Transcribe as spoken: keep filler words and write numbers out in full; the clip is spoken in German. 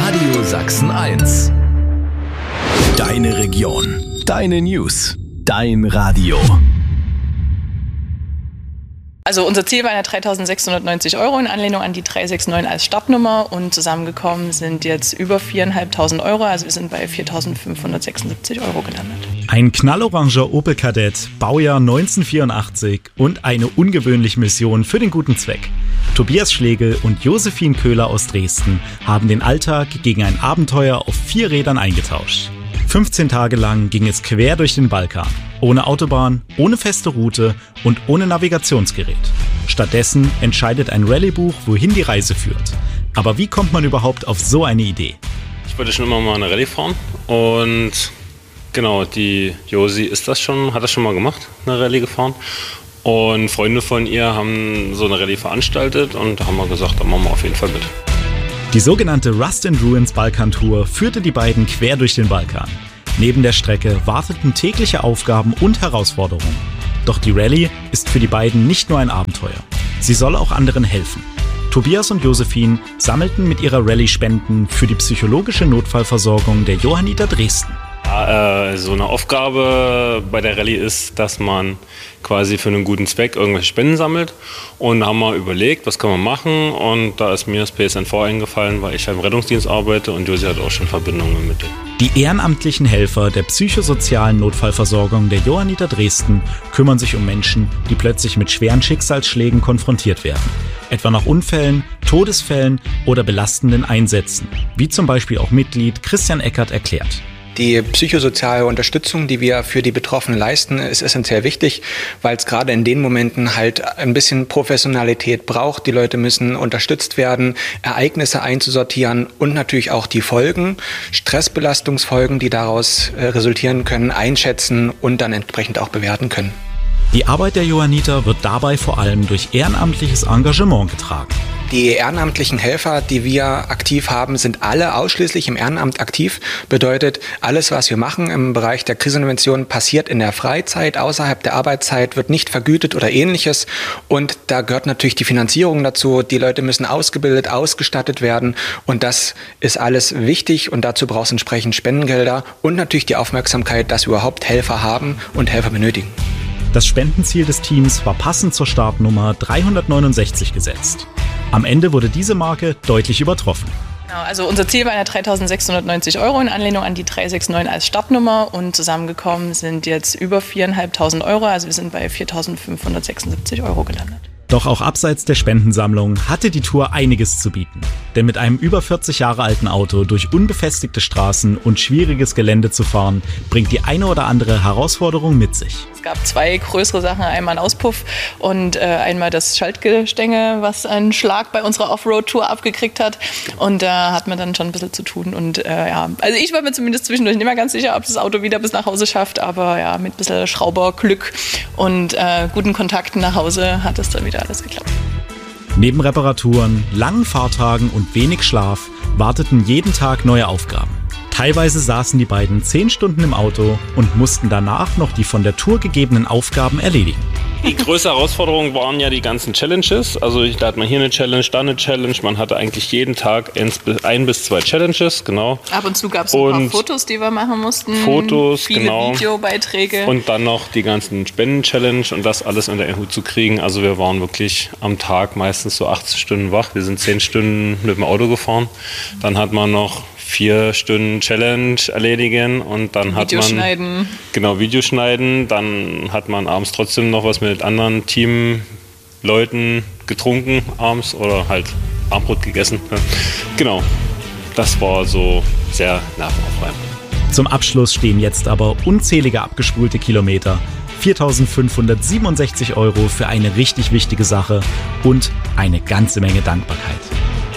Radio Sachsen eins. Deine Region, deine News, dein Radio. Also unser Ziel waren ja dreitausendsechshundertneunzig Euro in Anlehnung an die drei sechs neun als Startnummer und zusammengekommen sind jetzt über viertausendfünfhundert Euro, also wir sind bei viertausendfünfhundertsechsundsiebzig Euro gelandet. Ein knalloranger Opel Kadett, Baujahr neunzehnhundertvierundachtzig und eine ungewöhnliche Mission für den guten Zweck. Tobias Schlegel und Josephine Köhler aus Dresden haben den Alltag gegen ein Abenteuer auf vier Rädern eingetauscht. fünfzehn Tage lang ging es quer durch den Balkan. Ohne Autobahn, ohne feste Route und ohne Navigationsgerät. Stattdessen entscheidet ein Rallye-Buch, wohin die Reise führt. Aber wie kommt man überhaupt auf so eine Idee? Ich wollte schon immer mal eine Rallye fahren und genau, die Josi ist das schon, hat das schon mal gemacht, eine Rallye gefahren. Und Freunde von ihr haben so eine Rallye veranstaltet und da haben wir gesagt, da machen wir auf jeden Fall mit. Die sogenannte Rust and Ruins Balkan-Tour führte die beiden quer durch den Balkan. Neben der Strecke warteten tägliche Aufgaben und Herausforderungen. Doch die Rallye ist für die beiden nicht nur ein Abenteuer. Sie soll auch anderen helfen. Tobias und Josephine sammelten mit ihrer Rallye Spenden für die psychologische Notfallversorgung der Johanniter Dresden. Ja, äh, so eine Aufgabe bei der Rallye ist, dass man quasi für einen guten Zweck irgendwelche Spenden sammelt. Und da haben wir überlegt, was kann man machen. Und da ist mir das P S N V eingefallen, weil ich ja im Rettungsdienst arbeite und Josi hat auch schon Verbindungen mit dem. Die ehrenamtlichen Helfer der psychosozialen Notfallversorgung der Johanniter Dresden kümmern sich um Menschen, die plötzlich mit schweren Schicksalsschlägen konfrontiert werden. Etwa nach Unfällen, Todesfällen oder belastenden Einsätzen. Wie zum Beispiel auch Mitglied Christian Eckert erklärt. Die psychosoziale Unterstützung, die wir für die Betroffenen leisten, ist essentiell wichtig, weil es gerade in den Momenten halt ein bisschen Professionalität braucht. Die Leute müssen unterstützt werden, Ereignisse einzusortieren und natürlich auch die Folgen, Stressbelastungsfolgen, die daraus resultieren können, einschätzen und dann entsprechend auch bewerten können. Die Arbeit der Johanniter wird dabei vor allem durch ehrenamtliches Engagement getragen. Die ehrenamtlichen Helfer, die wir aktiv haben, sind alle ausschließlich im Ehrenamt aktiv. Bedeutet, alles, was wir machen im Bereich der Krisenintervention, passiert in der Freizeit, außerhalb der Arbeitszeit, wird nicht vergütet oder ähnliches. Und da gehört natürlich die Finanzierung dazu. Die Leute müssen ausgebildet, ausgestattet werden. Und das ist alles wichtig. Und dazu braucht es entsprechend Spendengelder und natürlich die Aufmerksamkeit, dass wir überhaupt Helfer haben und Helfer benötigen. Das Spendenziel des Teams war passend zur Startnummer dreihundertneunundsechzig gesetzt. Am Ende wurde diese Marke deutlich übertroffen. Genau, also unser Ziel waren ja dreitausendsechshundertneunzig Euro in Anlehnung an die drei sechs neun als Startnummer und zusammengekommen sind jetzt über viertausendfünfhundert Euro, also wir sind bei viertausendfünfhundertsechsundsiebzig Euro gelandet. Doch auch abseits der Spendensammlung hatte die Tour einiges zu bieten. Denn mit einem über vierzig Jahre alten Auto durch unbefestigte Straßen und schwieriges Gelände zu fahren, bringt die eine oder andere Herausforderung mit sich. Es gab zwei größere Sachen, einmal ein Auspuff und äh, einmal das Schaltgestänge, was einen Schlag bei unserer Offroad-Tour abgekriegt hat. Und da hat man dann schon ein bisschen zu tun. Und äh, ja, also ich war mir zumindest zwischendurch nicht mehr ganz sicher, ob das Auto wieder bis nach Hause schafft. Aber ja, mit ein bisschen Schrauberglück und äh, guten Kontakten nach Hause hat es dann wieder alles geklappt. Neben Reparaturen, langen Fahrtagen und wenig Schlaf warteten jeden Tag neue Aufgaben. Teilweise saßen die beiden zehn Stunden im Auto und mussten danach noch die von der Tour gegebenen Aufgaben erledigen. Die größte Herausforderung waren ja die ganzen Challenges. Also da hat man hier eine Challenge, da eine Challenge. Man hatte eigentlich jeden Tag ein bis zwei Challenges, genau. Ab und zu gab es ein paar Fotos, die wir machen mussten. Fotos, viele genau. Videobeiträge. Und dann noch die ganzen Spenden-Challenge und das alles unter einen Hut zu kriegen. Also wir waren wirklich am Tag meistens so achtzehn Stunden wach. Wir sind zehn Stunden mit dem Auto gefahren. Dann hat man noch vier Stunden Challenge erledigen und dann hat Video man schneiden. genau Video schneiden. Dann hat man abends trotzdem noch was mit anderen Teamleuten getrunken abends oder halt Abendbrot gegessen. Genau, das war so sehr nervenaufreibend. Zum Abschluss stehen jetzt aber unzählige abgespulte Kilometer, viertausendfünfhundertsiebenundsechzig Euro für eine richtig wichtige Sache und eine ganze Menge Dankbarkeit.